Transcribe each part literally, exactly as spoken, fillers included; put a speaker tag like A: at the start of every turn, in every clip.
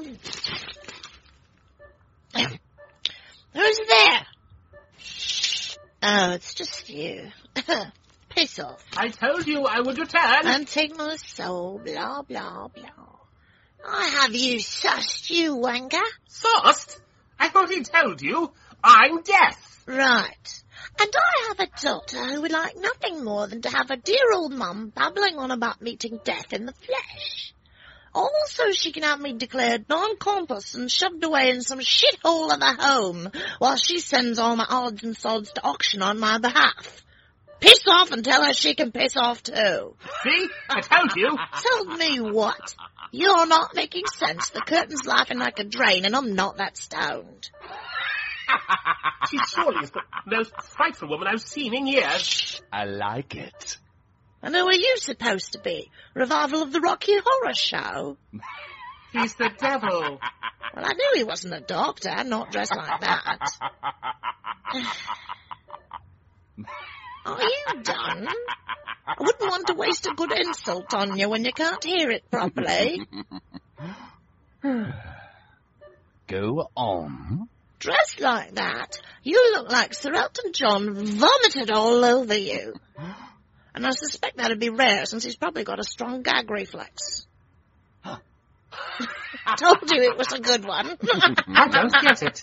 A: Who's there? Oh, it's just you. Piss off.
B: I told you I would return.
A: And take my soul, blah, blah, blah. I have you sussed, you wanker.
B: Sauced? I already told you. I'm deaf.
A: Right. And I have a daughter who would like nothing more than to have her dear old mum babbling on about meeting death in the flesh. Also, she can have me declared non-compos and shoved away in some shithole of a home while she sends all my odds and sods to auction on my behalf. Piss off and tell her she can piss off too.
B: See? I told you.
A: Told me what? You're not making sense. The curtain's laughing like a drain and I'm not that stoned.
B: She surely is the most frightful woman I've seen in years.
C: I like it.
A: And who are you supposed to be? Revival of the Rocky Horror Show?
B: He's the devil.
A: Well, I knew he wasn't a doctor, not dressed like that. Are you done? I wouldn't want to waste a good insult on you when you can't hear it properly.
C: Go on.
A: Dressed like that, you look like Sir Elton John vomited all over you. And I suspect that'd be rare, since he's probably got a strong gag reflex. Told you it was a good one.
B: I don't get it.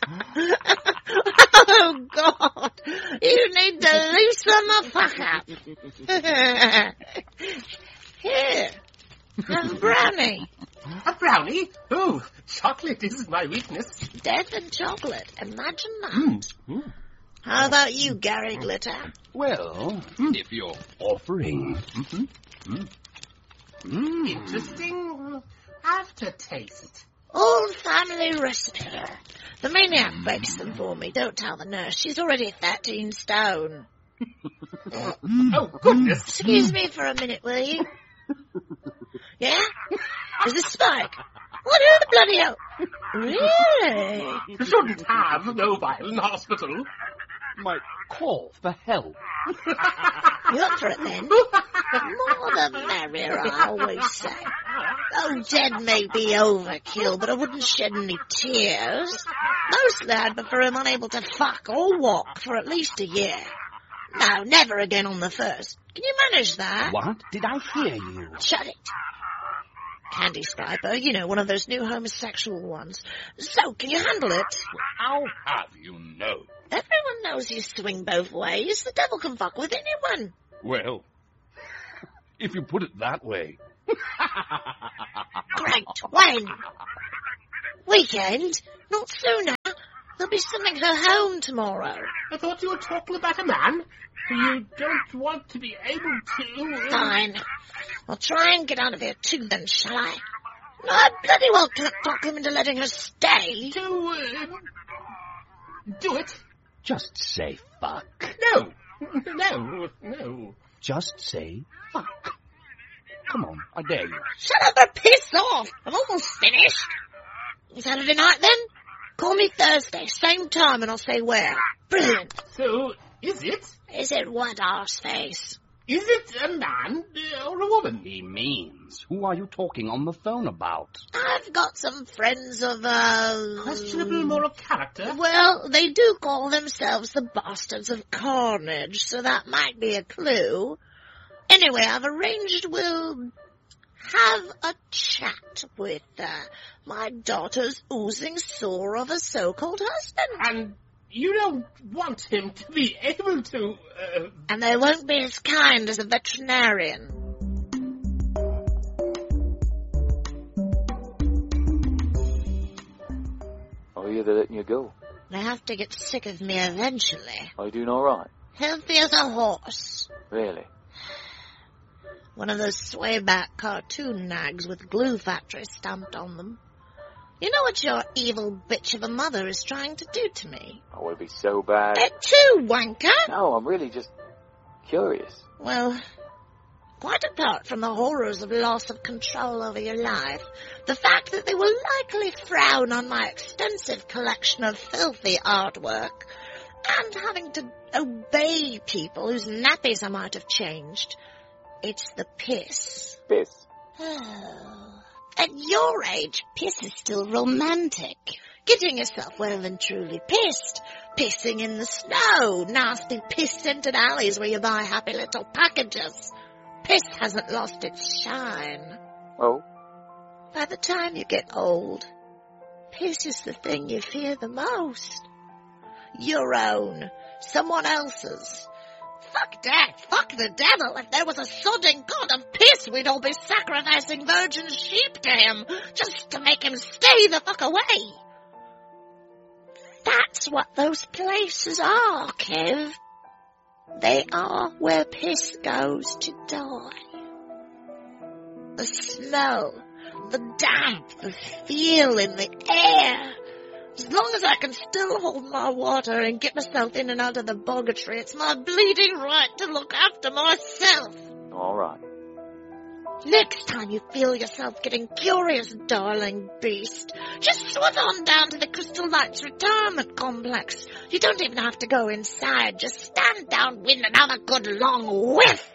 A: Oh, God. You need to loosen the fuck up. Here, have a brownie.
B: A brownie? Oh, chocolate is my weakness.
A: Death and chocolate. Imagine that.
B: Mm. Mm.
A: How about you, Gary Glitter?
C: Well, if you're offering. Mm-hmm. Mm.
B: Mm. Interesting aftertaste.
A: Old family recipe. The maniac bakes them for me. Don't tell the nurse. She's already thirteen stone.
B: Oh, goodness.
A: Excuse me for a minute, will you? Yeah? Is this Spike? What in the bloody hell? Really?
B: You shouldn't have mobile in hospital.
C: Might call for help.
A: You up for it then? More the merrier, I always say. Oh, dead may be overkill, but I wouldn't shed any tears. Mostly I'd prefer him unable to fuck or walk for at least a year. No, never again on the first. Can you manage that?
C: What? Did I hear you?
A: Shut it. Candy Striper, you know, one of those new homosexual ones. So, can you handle it?
C: I'll have you know.
A: Everyone knows you swing both ways. The devil can fuck with anyone.
C: Well, if you put it that way.
A: Great. When? Weekend? Not sooner. They'll be sending her home tomorrow.
B: I thought you were talking about a man. You don't want to be able to...
A: Fine. I'll try and get out of here too then, shall I? No, I bloody well can't talk him into letting her stay.
B: Do, uh, do it.
C: Just say fuck.
B: No. No. No.
C: Just say fuck. Come on, I dare you.
A: Shut up or piss off. I'm almost finished. Saturday night then? Call me Thursday, same time, and I'll say where. Brilliant.
B: So, is it?
A: Is it what, arseface?
B: Is it a man uh, or a woman?
C: He means. Who are you talking on the phone about?
A: I've got some friends of, uh...
B: questionable moral character?
A: Well, they do call themselves the Bastards of Carnage, so that might be a clue. Anyway, I've arranged we'll have a chat with uh, my daughter's oozing sore of a so-called husband.
B: And you don't want him to be able to... Uh...
A: And they won't be as kind as a veterinarian.
D: Oh, yeah, they're letting you go.
A: They have to get sick of me eventually.
D: Are you doing all right?
A: Healthy as a horse.
D: Really?
A: One of those swayback cartoon nags with glue factory stamped on them. You know what your evil bitch of a mother is trying to do to me?
D: Oh, it'd be so bad.
A: It too, wanker!
D: No, I'm really just curious.
A: Well, quite apart from the horrors of loss of control over your life, the fact that they will likely frown on my extensive collection of filthy artwork, and having to obey people whose nappies I might have changed, it's the piss.
D: Piss?
A: Oh. At your age, piss is still romantic. Getting yourself well and truly pissed. Pissing in the snow. Nasty piss-scented alleys where you buy happy little packages. Piss hasn't lost its shine.
D: Oh?
A: By the time you get old, piss is the thing you fear the most. Your own. Someone else's. Fuck death. Fuck the devil. If there was a sodding god of piss, we'd all be sacrificing virgin sheep to him just to make him stay the fuck away. That's what those places are, Kev. They are where piss goes to die. The smell, the damp, the feel in the air. As long as I can still hold my water and get myself in and out of the boggatry, it's my bleeding right to look after myself.
D: All right.
A: Next time you feel yourself getting curious, darling beast, just swim on down to the Crystal Lights retirement complex. You don't even have to go inside. Just stand downwind and have a good long whiff.